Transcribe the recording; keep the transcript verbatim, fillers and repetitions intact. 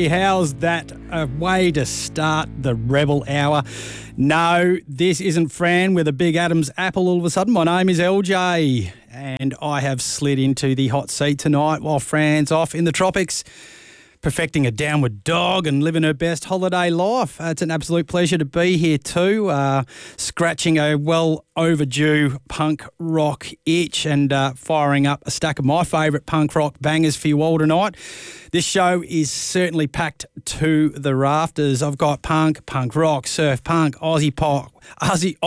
Hey, how's that a way to start the Rebel Hour? No, this isn't Fran with a big Adam's apple all of a sudden. My name is L J and I have slid into the hot seat tonight while Fran's off in the tropics, perfecting a downward dog and living her best holiday life. Uh, it's an absolute pleasure to be here too, uh, scratching a well overdue punk rock itch and uh, firing up a stack of my favourite punk rock bangers for you all tonight. This show is certainly packed to the rafters. I've got punk, punk rock, surf punk, Aussie pop, Aussie